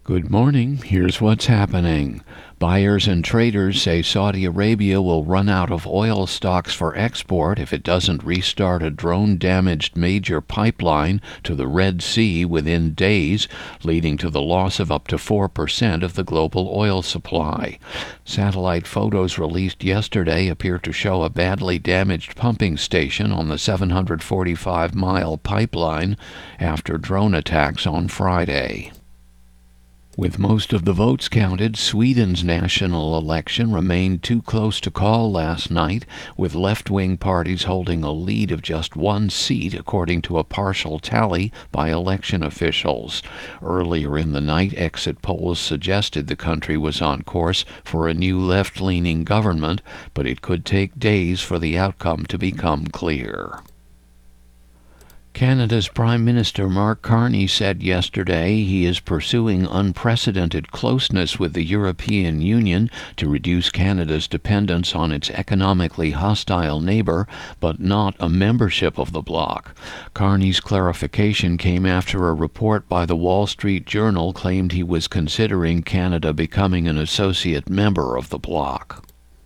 Good morning. Here's what's happening. Buyers and traders say Saudi Arabia will run out of oil stocks for export if it doesn't restart a drone-damaged major pipeline to the Red Sea within days, leading to the loss of up to 4% of the global oil supply. Satellite photos released yesterday appear to show a badly damaged pumping station on the 745-mile pipeline after drone attacks on Friday. With most of the votes counted, Sweden's national election remained too close to call last night, with left-wing parties holding a lead of just one seat, according to a partial tally by election officials. Earlier in the night, exit polls suggested the country was on course for a new left-leaning government, but it could take days for the outcome to become clear. Canada's Prime Minister Mark Carney said yesterday he is pursuing unprecedented closeness with the European Union to reduce Canada's dependence on its economically hostile neighbour, but not a membership of the bloc. Carney's clarification came after a report by the Wall Street Journal claimed he was considering Canada becoming an associate member of the bloc.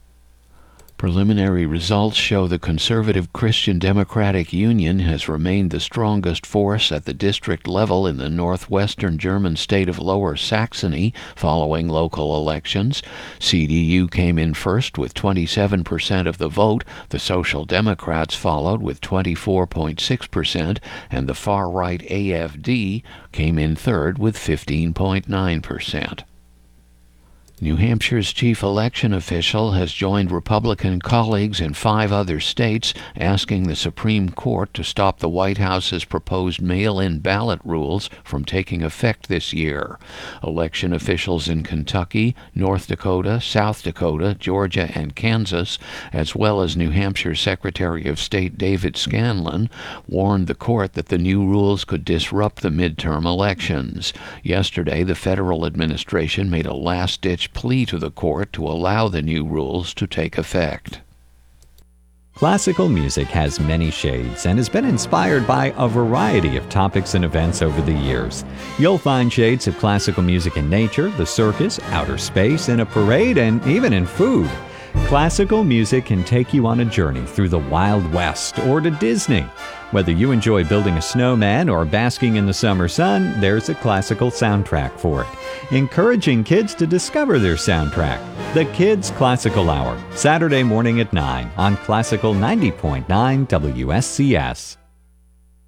Preliminary results show the conservative Christian Democratic Union has remained the strongest force at the district level in the northwestern German state of Lower Saxony following local elections. CDU came in first with 27% of the vote, the Social Democrats followed with 24.6%, and the far-right AFD came in third with 15.9%. New Hampshire's chief election official has joined Republican colleagues in 5 other states asking the Supreme Court to stop the White House's proposed mail-in ballot rules from taking effect this year. Election officials in Kentucky, North Dakota, South Dakota, Georgia, and Kansas, as well as New Hampshire Secretary of State David Scanlon, warned the court that the new rules could disrupt the midterm elections. Yesterday, the federal administration made a last-ditch plea to the court to allow the new rules to take effect. Classical music has many shades and has been inspired by a variety of topics and events over the years. You'll find shades of classical music in nature, the circus, outer space, in a parade, and even in food. Classical music can take you on a journey through the Wild West or to Disney. Whether you enjoy building a snowman or basking in the summer sun, there's a classical soundtrack for it. Encouraging kids to discover their soundtrack. The Kids Classical Hour, Saturday morning at 9 on Classical 90.9 WSCS.